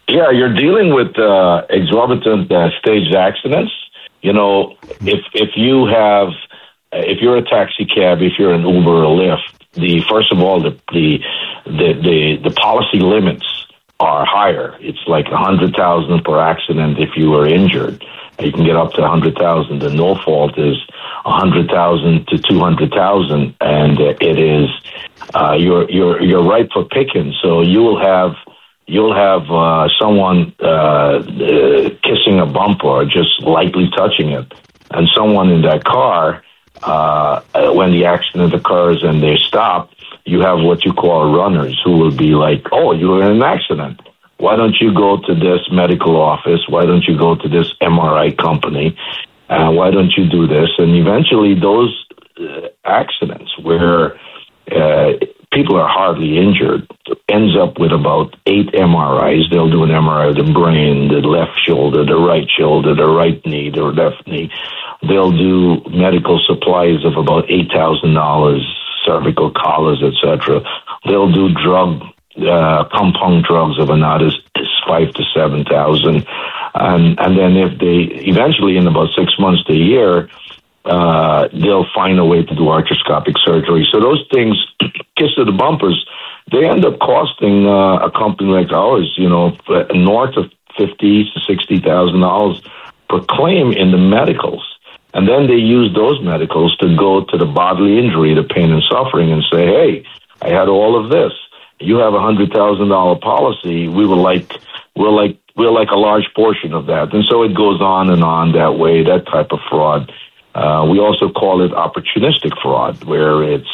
Yeah, you're dealing with exorbitant staged accidents. You know, if you're a taxi cab, if you're an Uber or Lyft, first of all, the policy limits are higher. It's like $100,000 per accident if you are injured. You can get up to $100,000. The no fault is $100,000 to $200,000, and it is you're ripe for picking. So you'll have someone kissing a bumper or just lightly touching it, and someone in that car when the accident occurs and they stop. You have what you call runners who will be like, "Oh, you were in an accident. Why don't you go to this medical office? Why don't you go to this MRI company? Why don't you do this?" And eventually those accidents where people are hardly injured ends up with about 8 MRIs. They'll do an MRI of the brain, the left shoulder, the right knee, the left knee. They'll do medical supplies of about $8,000, cervical collars, etc. They'll do compound drugs of another $5,000 to $7,000, and then if they eventually in about 6 months to a year, they'll find a way to do arthroscopic surgery. So those things, kiss of the bumpers, they end up costing a company like ours, north of $50,000 to $60,000 per claim in the medicals. And then they use those medicals to go to the bodily injury, the pain and suffering, and say, "Hey, I had all of this. You have $100,000 policy. We're like a large portion of that." And so it goes on and on that way. That type of fraud. We also call it opportunistic fraud, where it's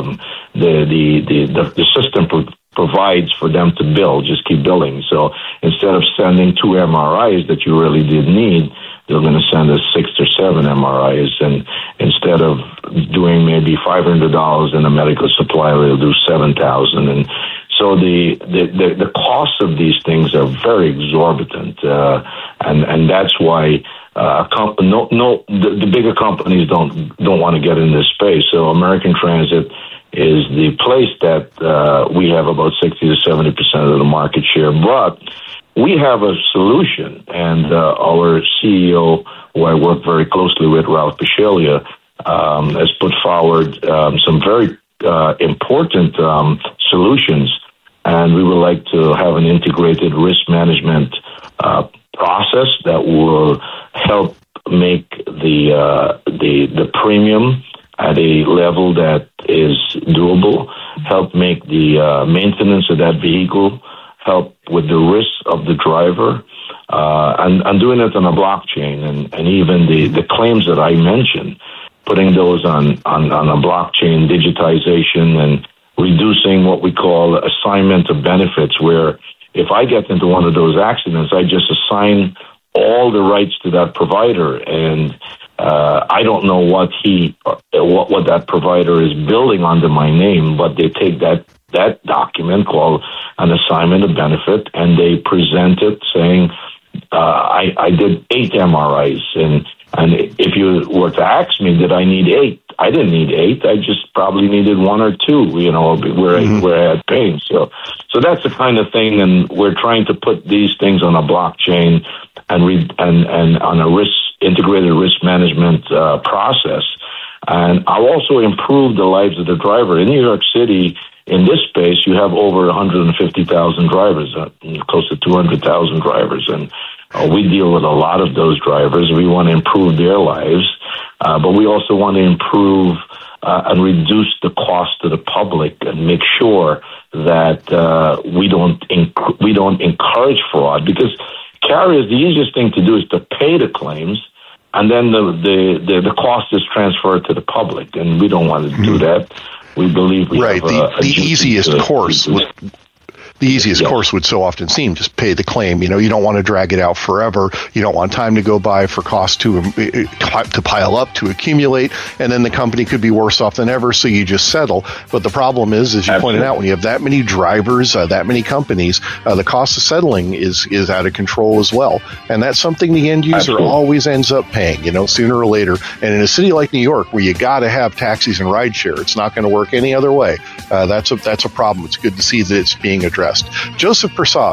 the system provides for them to bill, just keep billing. So instead of sending 2 MRIs that you really did need, they're going to send us 6 or 7 MRIs, and instead of doing maybe $500 in a medical supply, they'll do $7,000, and so the costs of these things are very exorbitant, and that's why the bigger companies don't want to get in this space. So American Transit is the place that we have about 60 to 70% of the market share, but we have a solution, and our CEO, who I work very closely with, Ralph Bisceglia, has put forward some very important solutions, and we would like to have an integrated risk management process that will help make the premium at a level that is doable, help make the maintenance of that vehicle, help with the risk of the driver, and doing it on a blockchain, and even the claims that I mentioned, putting those on a blockchain, digitization, and reducing what we call assignment of benefits, where if I get into one of those accidents, I just assign all the rights to that provider, and I don't know what that provider is building under my name, but they take that document called an assignment of benefit, and they present it saying, I did 8 MRIs, and if you were to ask me, did I need 8? I didn't need 8. I just probably needed 1 or 2, where I had pain. So that's the kind of thing, and we're trying to put these things on a blockchain and on a integrated risk management process. And I'll also improve the lives of the driver. In New York City, in this space, you have over 150,000 drivers, close to 200,000 drivers, and we deal with a lot of those drivers. We want to improve their lives, but we also want to improve and reduce the cost to the public and make sure that we don't encourage fraud, because carriers, the easiest thing to do is to pay the claims, and then the cost is transferred to the public, and we don't want to do that. We believe we have the easiest course. The easiest course would so often seem just pay the claim. You don't want to drag it out forever. You don't want time to go by for costs to pile up, to accumulate, and then the company could be worse off than ever, so you just settle. But the problem is, as you pointed out, when you have that many drivers, that many companies, the cost of settling is out of control as well. And that's something the end user always ends up paying, sooner or later. And in a city like New York, where you got to have taxis and rideshare, it's not going to work any other way. That's a problem. It's good to see that it's being addressed. Joseph Persad